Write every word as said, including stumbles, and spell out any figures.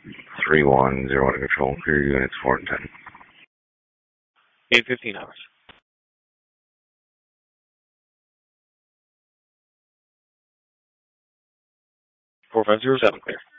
three one zero one to control. Clear units four and ten. eight fifteen hours. four five zero seven, clear.